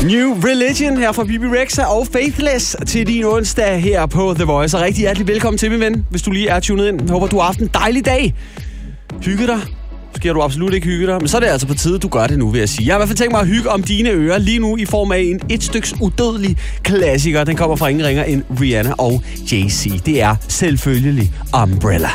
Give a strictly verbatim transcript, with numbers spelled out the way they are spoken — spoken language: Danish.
New Religion her fra Bibi Rexha og Faithless til din onsdag her på The Voice. Og rigtig hjertelig velkommen til, min ven, hvis du lige er tunet ind. Jeg håber, du har haft en dejlig dag. Hygge dig. Måske har du absolut ikke hygge dig, men så er det altså på tide, du gør det nu, vil jeg sige. Jeg har i hvert fald tænkt mig at hygge om dine ører lige nu i form af en et styks udødelig klassiker. Den kommer fra ingen ringer end Rihanna og Jay-Z. Det er selvfølgelig Umbrella.